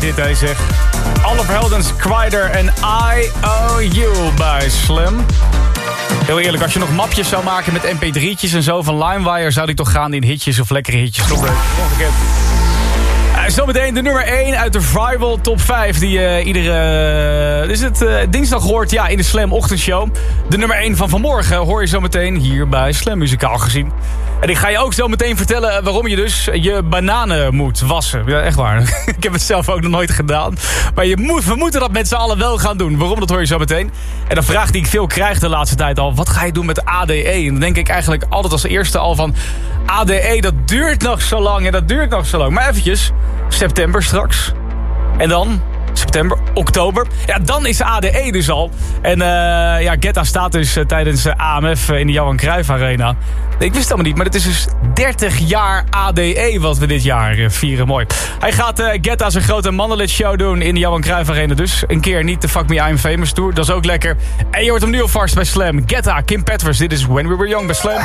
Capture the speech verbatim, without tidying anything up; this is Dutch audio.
dit, hè, zeg. Oliver Heldens, Crider en I O U bij Slam. Heel eerlijk, als je nog mapjes zou maken met M P drietjes en zo van LimeWire, zou die toch gaan in hitjes of lekkere hitjes. Toch ongekend. Uh, zometeen de nummer één uit de Vrijwel Top vijf. Die uh, iedere uh, is het, uh, dinsdag hoort ja, in de Slam ochtendshow. De nummer één van vanmorgen hoor je zometeen hier bij Slam Muzikaal gezien. En ik ga je ook zo meteen vertellen waarom je dus je bananen moet wassen. Ja, echt waar. Ik heb het zelf ook nog nooit gedaan. Maar je moet, we moeten dat met z'n allen wel gaan doen. Waarom, dat hoor je zo meteen. En de vraag die ik veel krijg de laatste tijd al. Wat ga je doen met A D E? En dan denk ik eigenlijk altijd als eerste al van... A D E, dat duurt nog zo lang en dat duurt nog zo lang. Maar eventjes, september straks. En dan... september, oktober. Ja, dan is A D E dus al. En uh, ja, Guetta staat dus uh, tijdens uh, A M F uh, in de Johan Cruijff Arena. Nee, ik wist het allemaal niet, maar het is dus dertig jaar A D E wat we dit jaar uh, vieren. Mooi. Hij gaat uh, Guetta zijn grote mannenlid show doen in de Johan Cruijff Arena dus. Een keer niet de Fuck Me I'm Famous Tour. Dat is ook lekker. En je hoort hem nu alvast bij Slam. Guetta, Kim Petras. Dit is When We Were Young bij Slam.